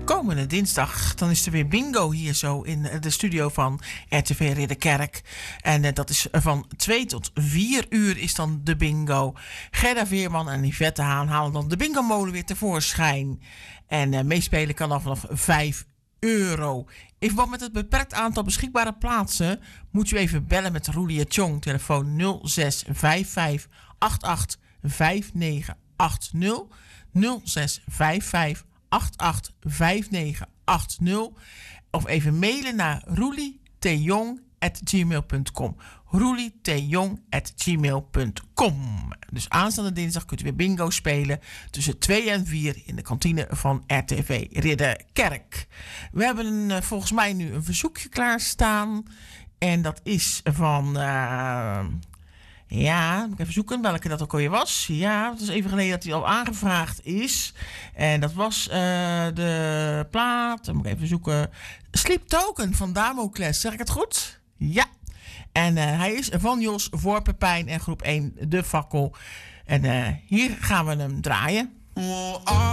komende dinsdag, dan is er weer bingo hier zo in de studio van RTV Ridderkerk. En dat is van 2 tot 4 uur is dan de bingo. Gerda Veerman en Yvette Haan halen dan de bingo-molen weer tevoorschijn. En meespelen kan dan vanaf €5. In verband met het beperkt aantal beschikbare plaatsen moet u even bellen met Roelie Tjong. Telefoon 0655 88 5980. 0655 88 5980. Of even mailen naar roelietjong@gmail.com. roelietjong@gmail.com. Dus aanstaande dinsdag kunt u weer bingo spelen tussen 2 en 4 in de kantine van RTV Ridderkerk. We hebben volgens mij nu een verzoekje klaarstaan. En dat is van... ja, moet ik even zoeken welke dat ook alweer was. Ja, het is even geleden dat hij al aangevraagd is. En dat was de plaat. Dan moet ik even zoeken. Sleep Token van Damocles. Zeg ik het goed? Ja. En hij is van Jos voor Pepijn en groep 1 De Fakkel. En hier gaan we hem draaien.